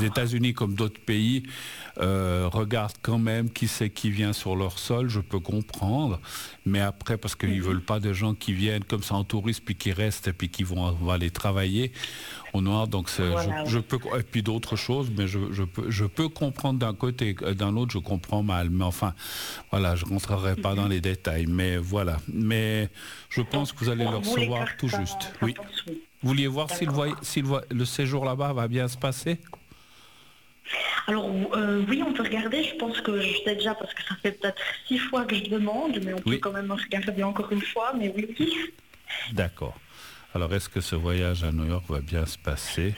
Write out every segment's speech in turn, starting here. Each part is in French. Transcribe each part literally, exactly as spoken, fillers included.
les États-Unis, comme d'autres pays, euh, regardent quand même qui c'est qui vient sur leur sol, je peux comprendre. Mais après, parce qu'ils ne mm-hmm. veulent pas de gens qui viennent comme ça en tourisme, puis qui restent, et puis qui vont, vont aller travailler au noir. Donc voilà, je, je peux, et puis d'autres choses, mais je, je, peux, je peux comprendre d'un côté, d'un autre, je comprends mal. Mais enfin, voilà, je ne rentrerai pas mm-hmm. dans les détails. Mais voilà. Mais je pense que vous allez le recevoir tout juste. Oui. Vous vouliez voir si, le, si le, le séjour là-bas va bien se passer? Alors euh, oui, on peut regarder. Je pense que je sais déjà parce que ça fait peut-être six fois que je demande, mais on oui. peut quand même regarder encore une fois. Mais oui. D'accord. Alors est-ce que ce voyage à New York va bien se passer?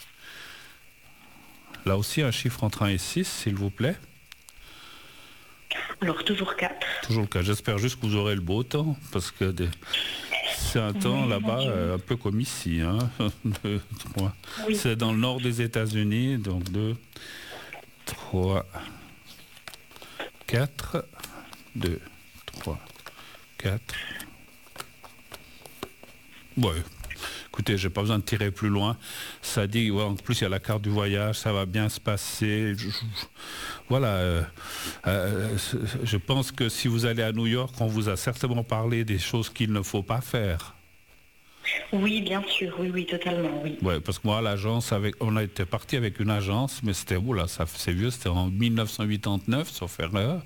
Là aussi un chiffre entre un et six, s'il vous plaît. Alors toujours quatre. Toujours quatre. J'espère juste que vous aurez le beau temps, parce que des... c'est un temps oui, là-bas euh, un peu comme ici. Hein. oui. C'est dans le nord des États-Unis, donc deux, trois, quatre, deux, trois, quatre. Ouais. Écoutez, j'ai pas besoin de tirer plus loin. Ça dit, ouais, en plus il y a la carte du voyage, ça va bien se passer. Je, je, voilà. Euh, euh, je pense que si vous allez à New York, on vous a certainement parlé des choses qu'il ne faut pas faire. Oui, bien sûr, oui, oui, totalement, oui. Ouais, parce que moi, l'agence, avec, on a été parti avec une agence, mais c'était où là, ça, c'est vieux, c'était en mille neuf cent quatre-vingt-dix-neuf, sauf erreur.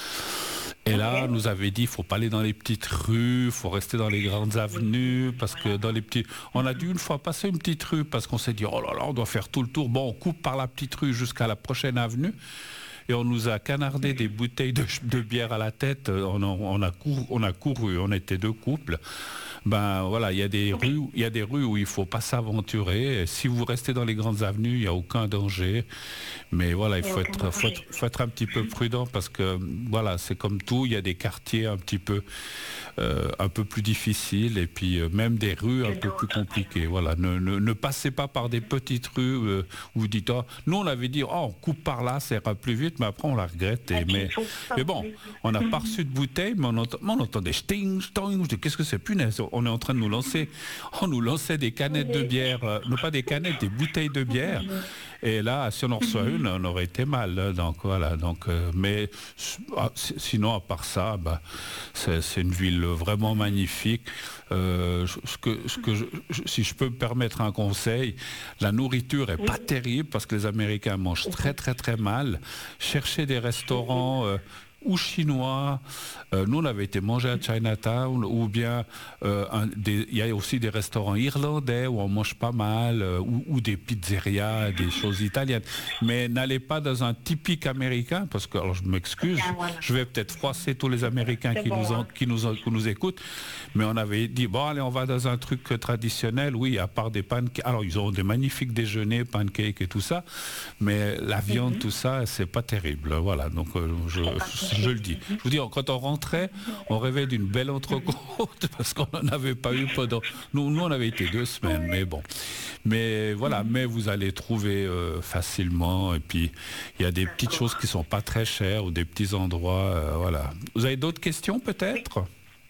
Et là, okay. nous avait dit, il ne faut pas aller dans les petites rues, il faut rester dans les grandes avenues, parce que dans les petits... On a dû une fois passer une petite rue, parce qu'on s'est dit, oh là là, on doit faire tout le tour. Bon, on coupe par la petite rue jusqu'à la prochaine avenue. Et on nous a canardé des bouteilles de, de bière à la tête. On a, on, a couru, on a couru, on était deux couples. Ben voilà, il y a des rues, il y a des rues où il faut pas s'aventurer. Et si vous restez dans les grandes avenues, il n'y a aucun danger. Mais voilà, il faut être, faut être, faut être un petit peu prudent parce que voilà, c'est comme tout. Il y a des quartiers un petit peu, euh, un peu plus difficiles et puis euh, même des rues un peu plus compliquées. Voilà, ne, ne, ne passez pas par des petites rues euh, où vous dites, oh, nous on avait dit, oh, on coupe par là, ça ira plus vite, mais après on l'a regretté. Mais, mais bon, on n'a pas reçu de bouteille, mais on, entend, on entendait sting, sting. Qu'est-ce que c'est, punaise? On est en train de nous lancer, on nous lançait des canettes de bière, euh, non pas des canettes, des bouteilles de bière. Et là, si on en reçoit une, on aurait été mal. Donc voilà. Donc, euh, mais ah, sinon, à part ça, bah, c'est, c'est une ville vraiment magnifique. Euh, ce que, ce que je, si je peux me permettre un conseil, la nourriture est pas terrible parce que les Américains mangent très très très mal. Cherchez des restaurants. Euh, ou chinois, euh, nous on avait été manger à Chinatown, ou bien euh, il y a aussi des restaurants irlandais où on mange pas mal, euh, ou, ou des pizzerias, des choses italiennes. Mais n'allez pas dans un typique américain, parce que, alors je m'excuse, je vais peut-être froisser tous les Américains qui, bon, nous en, qui, nous en, qui nous écoutent, mais on avait dit, bon allez, on va dans un truc traditionnel, oui, à part des pancakes, alors ils ont des magnifiques déjeuners, pancakes et tout ça, mais la viande, mm-hmm. tout ça, c'est pas terrible, voilà, donc euh, je... Je le dis. Je vous dis, quand on rentrait, on rêvait d'une belle entrecôte parce qu'on n'en avait pas eu pendant... Nous, nous, on avait été deux semaines, mais bon. Mais voilà, mais vous allez trouver euh, facilement. Et puis, il y a des petites choses qui ne sont pas très chères ou des petits endroits. Euh, voilà. Vous avez d'autres questions, peut-être ?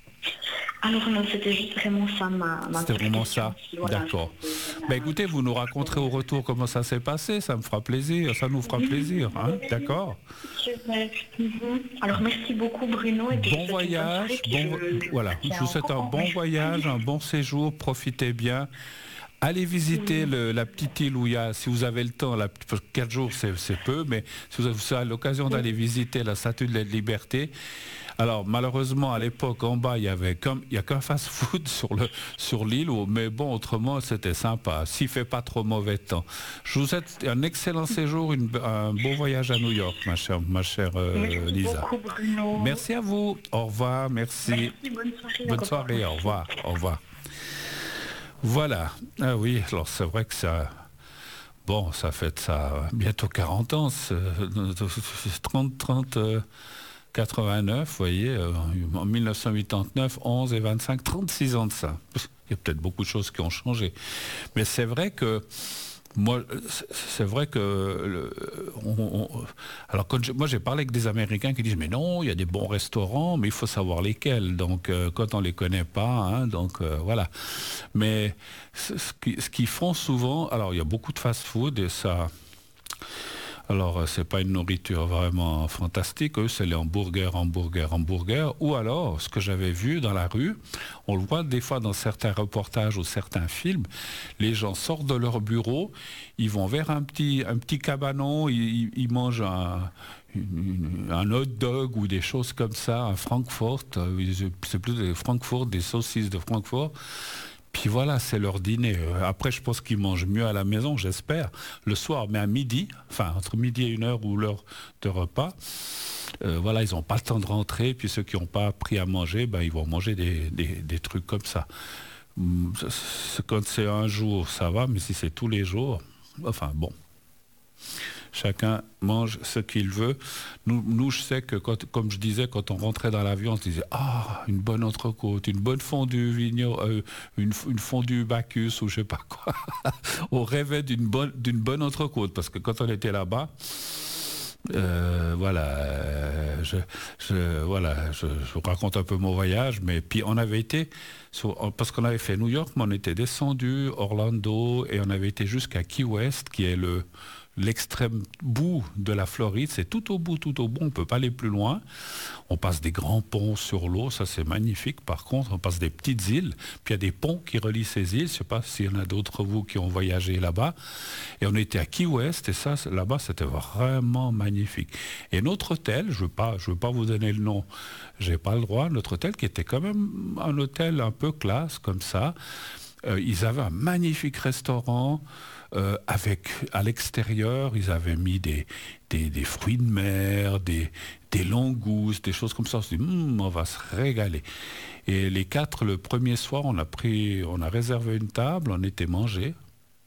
Alors non, c'était juste vraiment ça ma, ma C'était vraiment ça, voilà, d'accord. Ben écoutez, vous nous raconterez au retour comment ça s'est passé, ça me fera plaisir, ça nous fera plaisir, hein, d'accord. Alors merci beaucoup Bruno. Et bon voyage, bon, je, voilà, je vous souhaite un bon voyage, un bon séjour, profitez bien. Allez visiter le, la petite île où il y a, si vous avez le temps, la, quatre jours c'est, c'est peu, mais si vous avez l'occasion d'aller visiter la Statue de la Liberté. Alors malheureusement à l'époque en bas il y avait comme il y a qu'un fast-food sur le sur l'île, où, mais bon autrement c'était sympa. S'il fait pas trop mauvais temps. Je vous souhaite un excellent séjour, une, un beau voyage à New York, ma chère ma chère euh, merci Lisa. Beaucoup, Bruno. Merci à vous. Au revoir. Merci. Merci bonne soirée. Bonne soirée. Au revoir. Au revoir. Voilà. Ah oui. Alors c'est vrai que ça. Bon, ça fait ça bientôt quarante ans. trente, trente. Euh, quatre-vingt-neuf, vous voyez, euh, en mille neuf cent quatre-vingt-neuf, onze et vingt-cinq, trente-six ans de ça. Il y a peut-être beaucoup de choses qui ont changé. Mais c'est vrai que, moi, c'est vrai que, le, on, on, alors quand je, moi j'ai parlé avec des Américains qui disent, mais non, il y a des bons restaurants, mais il faut savoir lesquels. Donc, euh, quand on les connaît pas, hein, donc euh, voilà. Mais ce, ce, qui, ce qu'ils font souvent, alors il y a beaucoup de fast-food et ça... Alors, euh, c'est pas une nourriture vraiment fantastique. Eux, c'est les hamburgers, hamburgers, hamburgers. Ou alors, ce que j'avais vu dans la rue, on le voit des fois dans certains reportages ou certains films, les gens sortent de leur bureau, ils vont vers un petit, un petit cabanon, ils, ils mangent un, une, un hot dog ou des choses comme ça, un Francfort, c'est plus des Francfort, des saucisses de Francfort. Puis voilà, c'est leur dîner. Après, je pense qu'ils mangent mieux à la maison, j'espère, le soir, mais à midi, enfin entre midi et une heure ou l'heure de repas, euh, voilà, ils n'ont pas le temps de rentrer. Puis ceux qui n'ont pas appris à manger, ben, ils vont manger des, des, des trucs comme ça. Quand c'est un jour, ça va, mais si c'est tous les jours, enfin bon. Chacun mange ce qu'il veut. Nous, nous, je sais que, quand, comme je disais, quand on rentrait dans l'avion, on se disait « Ah, une bonne entrecôte, une bonne fondue Vigno, euh, une, une fondue Bacchus ou je sais pas quoi. » On rêvait d'une bonne, d'une bonne entrecôte parce que quand on était là-bas, euh, voilà, euh, je, je, voilà je, je vous raconte un peu mon voyage, mais puis on avait été, sur, parce qu'on avait fait New York, mais on était descendu Orlando et on avait été jusqu'à Key West, qui est le l'extrême bout de la Floride, c'est tout au bout, tout au bout, on ne peut pas aller plus loin. On passe des grands ponts sur l'eau, ça c'est magnifique. Par contre, on passe des petites îles, puis il y a des ponts qui relient ces îles. Je ne sais pas s'il y en a d'autres, vous, qui ont voyagé là-bas. Et on était à Key West, et ça, là-bas, c'était vraiment magnifique. Et notre hôtel, je ne veux pas, je veux pas vous donner le nom, je n'ai pas le droit, notre hôtel qui était quand même un hôtel un peu classe, comme ça, euh, ils avaient un magnifique restaurant. Euh, avec, à l'extérieur, ils avaient mis des, des, des fruits de mer, des, des langoustes, des choses comme ça. On s'est dit, mmm, on va se régaler. Et les quatre, le premier soir, on a pris, on a réservé une table, on était mangés.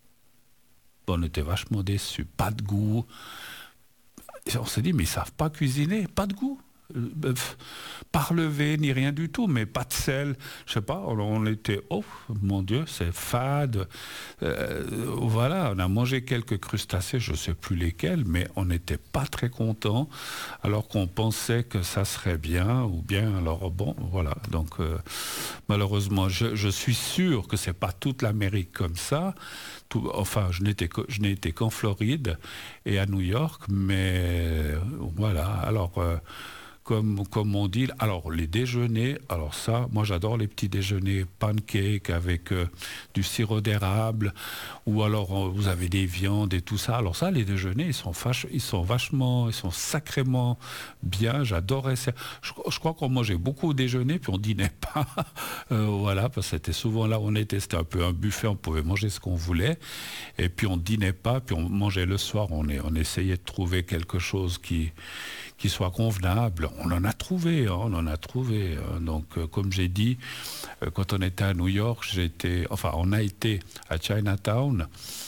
On était vachement déçus, pas de goût. Et on s'est dit, mais ils savent pas cuisiner, pas de goût. Euh, pas relevé ni rien du tout, mais pas de sel, je sais pas, on, on était, oh mon Dieu, c'est fade, euh, voilà, on a mangé quelques crustacés, je sais plus lesquels, mais on n'était pas très contents, alors qu'on pensait que ça serait bien, ou bien, alors bon, voilà, donc euh, malheureusement, je, je suis sûr que c'est pas toute l'Amérique comme ça, tout, enfin, je n'étais, je n'ai été qu'en Floride et à New York, mais voilà, alors... Euh, Comme, comme on dit, alors les déjeuners, alors ça, moi j'adore les petits déjeuners pancakes avec euh, du sirop d'érable, ou alors euh, vous avez des viandes et tout ça. Alors ça, les déjeuners, ils sont, fâche, ils sont vachement, ils sont sacrément bien, j'adorais ça. Je, je crois qu'on mangeait beaucoup au déjeuner, puis on dînait pas, euh, voilà, parce que c'était souvent là où on était, c'était un peu un buffet, on pouvait manger ce qu'on voulait, et puis on dînait pas, puis on mangeait le soir, on, est, on essayait de trouver quelque chose qui... qui soit convenable. On en a trouvé, hein, on en a trouvé. Hein. Donc, euh, comme j'ai dit, euh, quand on était à New York, j'étais, enfin, on a été à Chinatown,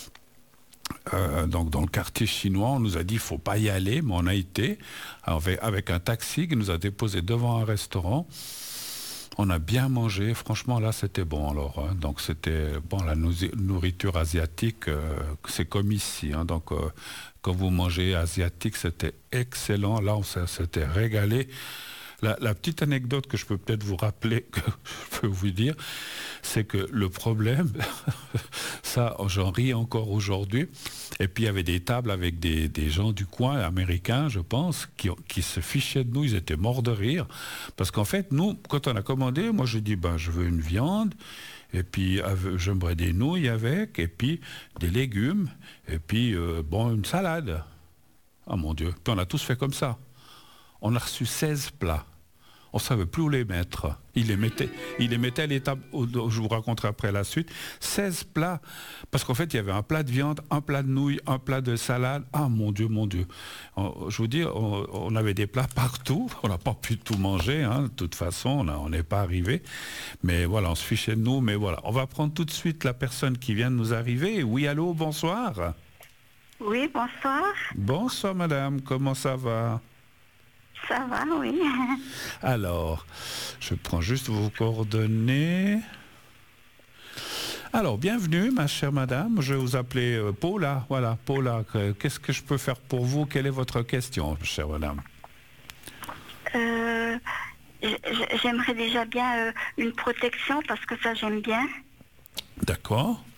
euh, donc dans le quartier chinois. On nous a dit, il ne faut pas y aller, mais on a été avec, avec un taxi qui nous a déposé devant un restaurant. On a bien mangé, franchement là c'était bon alors. Hein. Donc c'était bon, la nourriture asiatique, euh, c'est comme ici. Hein. Donc euh, quand vous mangez asiatique, c'était excellent. Là on s'était régalé. La, la petite anecdote que je peux peut-être vous rappeler, que je peux vous dire, c'est que le problème, ça j'en ris encore aujourd'hui, et puis il y avait des tables avec des, des gens du coin américains, je pense, qui, qui se fichaient de nous, ils étaient morts de rire, parce qu'en fait, nous, quand on a commandé, moi je dis, ben, je veux une viande, et puis j'aimerais des nouilles avec, et puis des légumes, et puis, euh, bon, une salade. Ah mon Dieu, puis on a tous fait comme ça. On a reçu seize plats. On ne savait plus où les mettre. Il les mettait, il les mettait à l'étape, je vous raconterai après la suite, seize plats. Parce qu'en fait, il y avait un plat de viande, un plat de nouilles, un plat de salade. Ah mon Dieu, mon Dieu. Je vous dis, on, on avait des plats partout. On n'a pas pu tout manger, hein. De toute façon, on n'est pas arrivé. Mais voilà, on se fichait de nous. Mais voilà, on va prendre tout de suite la personne qui vient de nous arriver. Oui, allô, bonsoir. Oui, bonsoir. Bonsoir madame, comment ça va ? Ça va, oui. Alors, je prends juste vos coordonnées. Alors, bienvenue, ma chère madame. Je vais vous appeler euh, Paula. Voilà, Paula. Qu'est-ce que je peux faire pour vous ? Quelle est votre question, chère madame ? euh, J'aimerais déjà bien euh, une protection parce que ça, j'aime bien. D'accord.